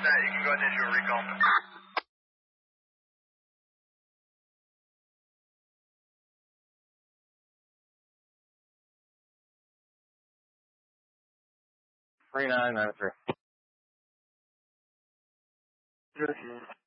that. You can go ahead and issue a recall. 3993.